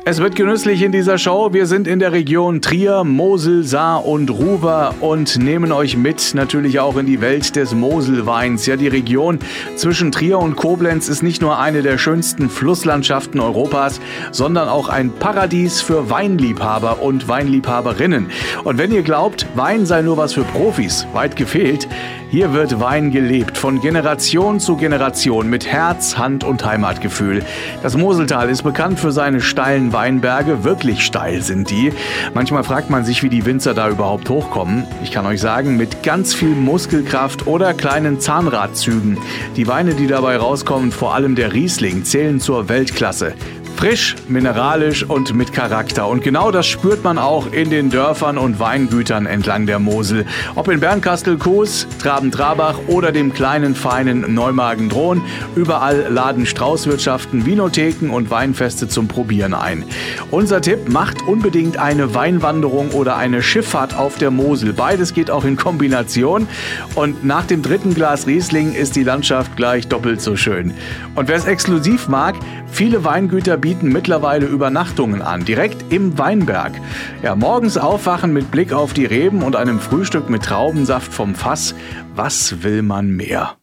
Es wird genüsslich in dieser Show. Wir sind in der Region Trier, Mosel, Saar und Ruwer und nehmen euch mit natürlich auch in die Welt des Moselweins. Ja, die Region zwischen Trier und Koblenz ist nicht nur eine der schönsten Flusslandschaften Europas, sondern auch ein Paradies für Weinliebhaber und Weinliebhaberinnen. Und wenn ihr glaubt, Wein sei nur was für Profis, weit gefehlt. Hier wird Wein gelebt, von Generation zu Generation, mit Herz, Hand und Heimatgefühl. Das Moseltal ist bekannt für seine steilen Weinberge. Wirklich steil sind die. Manchmal fragt man sich, wie die Winzer da überhaupt hochkommen. Ich kann euch sagen, mit ganz viel Muskelkraft oder kleinen Zahnradzügen. Die Weine, die dabei rauskommen, vor allem der Riesling, zählen zur Weltklasse. Frisch, mineralisch und mit Charakter. Und genau das spürt man auch in den Dörfern und Weingütern entlang der Mosel. Ob in Bernkastel-Kues, Traben-Trabach oder dem kleinen, feinen Neumagen-Dhron. Überall laden Straußwirtschaften, Vinotheken und Weinfeste zum Probieren ein. Unser Tipp: macht unbedingt eine Weinwanderung oder eine Schifffahrt auf der Mosel. Beides geht auch in Kombination. Und nach dem dritten Glas Riesling ist die Landschaft gleich doppelt so schön. Und wer es exklusiv mag, viele Weingüter bieten mittlerweile Übernachtungen an, direkt im Weinberg. Ja, morgens aufwachen mit Blick auf die Reben und einem Frühstück mit Traubensaft vom Fass. Was will man mehr?